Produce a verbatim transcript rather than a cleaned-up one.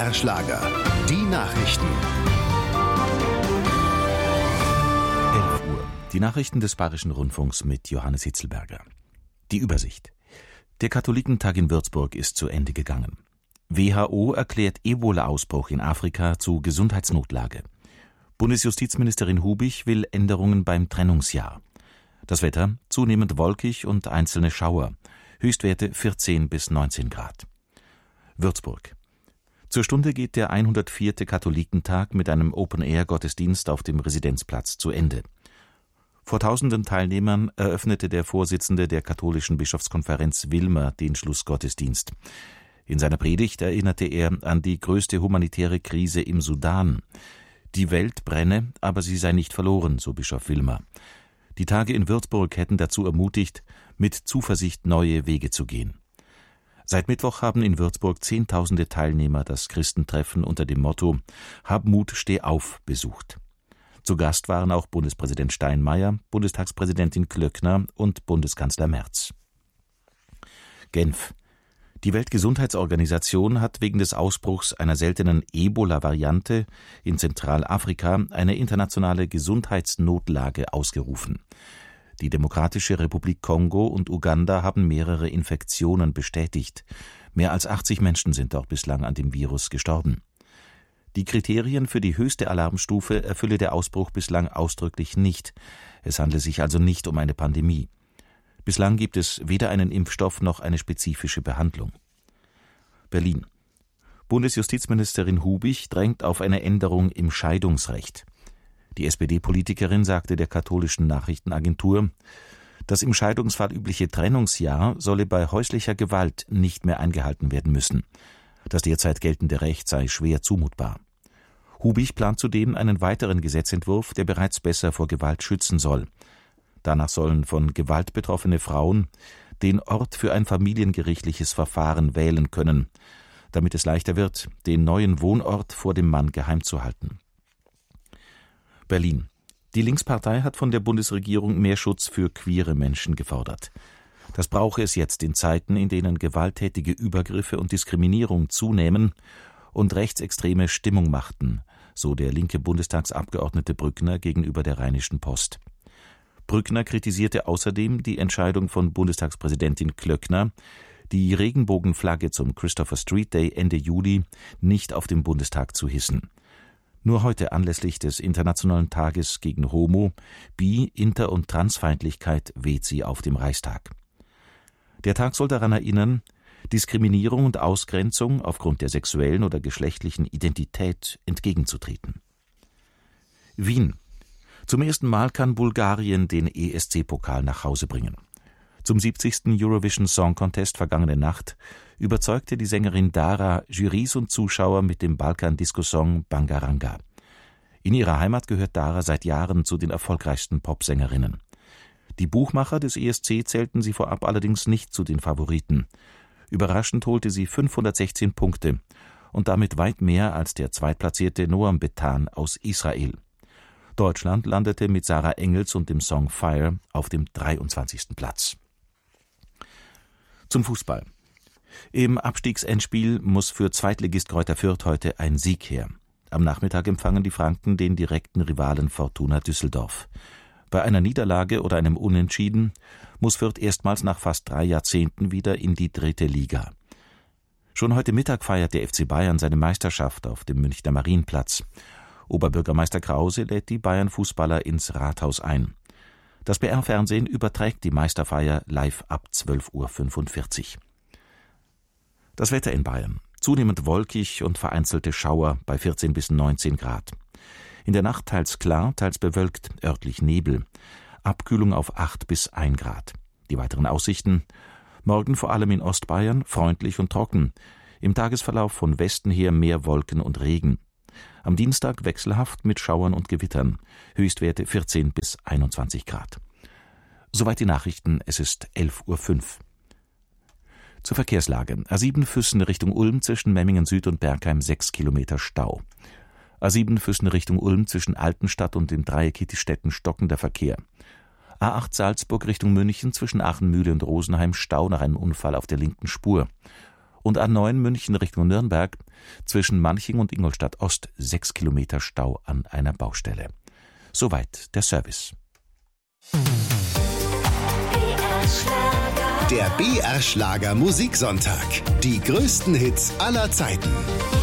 B R Schlager. Die Nachrichten. elf Uhr. Die Nachrichten des Bayerischen Rundfunks mit Johannes Hitzelberger. Die Übersicht. Der Katholikentag in Würzburg ist zu Ende gegangen. W H O erklärt Ebola-Ausbruch in Afrika zu Gesundheitsnotlage. Bundesjustizministerin Hubich will Änderungen beim Trennungsjahr. Das Wetter zunehmend wolkig und einzelne Schauer. Höchstwerte vierzehn bis neunzehn Grad. Würzburg. Zur Stunde geht der hundertvierte Katholikentag mit einem Open-Air-Gottesdienst auf dem Residenzplatz zu Ende. Vor tausenden Teilnehmern eröffnete der Vorsitzende der katholischen Bischofskonferenz Wilmer den Schlussgottesdienst. In seiner Predigt erinnerte er an die größte humanitäre Krise im Sudan. Die Welt brenne, aber sie sei nicht verloren, so Bischof Wilmer. Die Tage in Würzburg hätten dazu ermutigt, mit Zuversicht neue Wege zu gehen. Seit Mittwoch haben in Würzburg Zehntausende Teilnehmer das Christentreffen unter dem Motto »Hab Mut, steh auf« besucht. Zu Gast waren auch Bundespräsident Steinmeier, Bundestagspräsidentin Klöckner und Bundeskanzler Merz. Genf. Die Weltgesundheitsorganisation hat wegen des Ausbruchs einer seltenen Ebola-Variante in Zentralafrika eine internationale Gesundheitsnotlage ausgerufen. Die Demokratische Republik Kongo und Uganda haben mehrere Infektionen bestätigt. Mehr als achtzig Menschen sind dort bislang an dem Virus gestorben. Die Kriterien für die höchste Alarmstufe erfülle der Ausbruch bislang ausdrücklich nicht. Es handle sich also nicht um eine Pandemie. Bislang gibt es weder einen Impfstoff noch eine spezifische Behandlung. Berlin. Bundesjustizministerin Hubich drängt auf eine Änderung im Scheidungsrecht. Die S P D-Politikerin sagte der katholischen Nachrichtenagentur, das im Scheidungsfall übliche Trennungsjahr solle bei häuslicher Gewalt nicht mehr eingehalten werden müssen. Das derzeit geltende Recht sei schwer zumutbar. Hubich plant zudem einen weiteren Gesetzentwurf, der bereits besser vor Gewalt schützen soll. Danach sollen von Gewalt betroffene Frauen den Ort für ein familiengerichtliches Verfahren wählen können, damit es leichter wird, den neuen Wohnort vor dem Mann geheim zu halten. Berlin. Die Linkspartei hat von der Bundesregierung mehr Schutz für queere Menschen gefordert. Das brauche es jetzt in Zeiten, in denen gewalttätige Übergriffe und Diskriminierung zunehmen und rechtsextreme Stimmung machten, so der linke Bundestagsabgeordnete Brückner gegenüber der Rheinischen Post. Brückner kritisierte außerdem die Entscheidung von Bundestagspräsidentin Klöckner, die Regenbogenflagge zum Christopher Street Day Ende Juli nicht auf dem Bundestag zu hissen. Nur heute anlässlich des Internationalen Tages gegen Homo-, Bi-, Inter- und Transfeindlichkeit weht sie auf dem Reichstag. Der Tag soll daran erinnern, Diskriminierung und Ausgrenzung aufgrund der sexuellen oder geschlechtlichen Identität entgegenzutreten. Wien. Zum ersten Mal kann Bulgarien den E S C-Pokal nach Hause bringen. Zum siebzigsten Eurovision Song Contest vergangene Nacht überzeugte die Sängerin Dara Jurys und Zuschauer mit dem Balkan-Disco-Song Bangaranga. In ihrer Heimat gehört Dara seit Jahren zu den erfolgreichsten Popsängerinnen. Die Buchmacher des E S C zählten sie vorab allerdings nicht zu den Favoriten. Überraschend holte sie fünfhundertsechzehn Punkte und damit weit mehr als der zweitplatzierte Noam Betan aus Israel. Deutschland landete mit Sarah Engels und dem Song Fire auf dem dreiundzwanzigsten Platz. Zum Fußball. Im Abstiegsendspiel muss für Zweitligist Greuther Fürth heute ein Sieg her. Am Nachmittag empfangen die Franken den direkten Rivalen Fortuna Düsseldorf. Bei einer Niederlage oder einem Unentschieden muss Fürth erstmals nach fast drei Jahrzehnten wieder in die dritte Liga. Schon heute Mittag feiert der F C Bayern seine Meisterschaft auf dem Münchner Marienplatz. Oberbürgermeister Krause lädt die Bayern-Fußballer ins Rathaus ein. Das B R-Fernsehen überträgt die Meisterfeier live ab zwölf Uhr fünfundvierzig. Das Wetter in Bayern. Zunehmend wolkig und vereinzelte Schauer bei vierzehn bis neunzehn Grad. In der Nacht teils klar, teils bewölkt, örtlich Nebel. Abkühlung auf acht bis ein Grad. Die weiteren Aussichten: Morgen vor allem in Ostbayern freundlich und trocken. Im Tagesverlauf von Westen her mehr Wolken und Regen. Am Dienstag wechselhaft mit Schauern und Gewittern. Höchstwerte vierzehn bis einundzwanzig Grad. Soweit die Nachrichten. Es ist elf Uhr fünf. Zur Verkehrslage. A sieben Füssen Richtung Ulm zwischen Memmingen Süd und Bergheim sechs Kilometer Stau. A sieben Füssen Richtung Ulm zwischen Altenstadt und dem Dreieck Hittistetten stockender Verkehr. A acht Salzburg Richtung München zwischen Aachenmühle und Rosenheim Stau nach einem Unfall auf der linken Spur. Und A neun München Richtung Nürnberg zwischen Manching und Ingolstadt Ost sechs Kilometer Stau an einer Baustelle. Soweit der Service. Der B R Schlager Musiksonntag. Die größten Hits aller Zeiten.